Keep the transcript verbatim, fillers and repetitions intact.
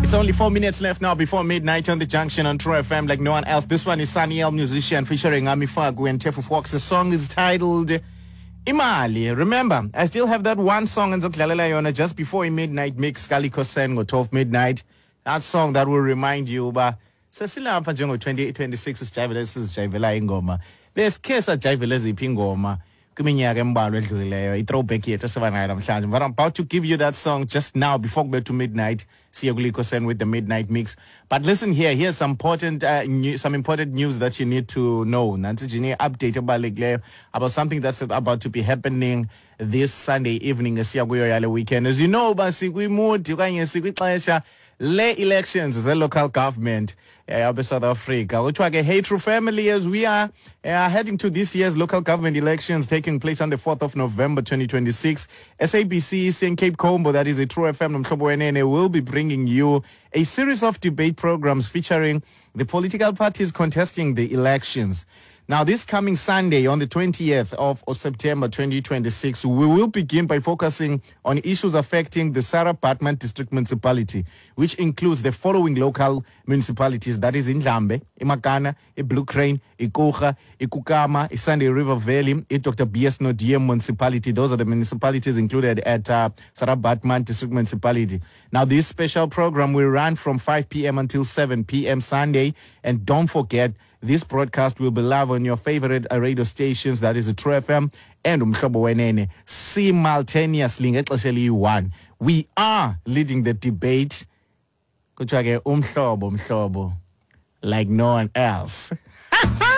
It's only four minutes left now before midnight on the junction on True F M like no one else. This one is Sunny L Musician featuring Ami Fagu and Tefu Fox. The song is titled Imali. Remember, I still have that one song in Zoklalala just before a midnight mix, Kaliko Sen, twelve midnight. That song that will remind you about Cecilia Fajongo twenty twenty-six is Javeles is Javela Ingoma. There's Kesa Javeles Pingoma. But I'm about to give you that song just now before we go to midnight. Siyaguliko Sen with the midnight mix. But listen here, here's some important uh, new, some important news that you need to know. Nancy Jini update about about something that's about to be happening this Sunday evening, Siyaguyo weekend. As you know, basikwi mood, you le elections the local government of South Africa. Which are hey true family as we are uh, heading to this year's local government elections taking place on the fourth of November twenty twenty-six. S A B C in Cape Combo, that is a True F M will be bringing you a series of debate programs featuring the political parties contesting the elections. Now, this coming Sunday, on the twentieth of September twenty twenty-six, we will begin by focusing on issues affecting the Sarah Baartman District Municipality, which includes the following local municipalities, that is Ndlambe, Imakana, Blue Crane, Ikucha, Ikukama, Sunday River Valley, Doctor B S Nodiem Municipality. Those are the municipalities included at uh, Sarah Baartman District Municipality. Now, this special program will run from five p.m. until seven p.m. Sunday, and don't forget, this broadcast will be live on your favorite radio stations, that is a True F M and Umhlobo Wenene, simultaneously ngexesha one. We are leading the debate. Kuthiwa ke umhlobo umhlobo like no one else.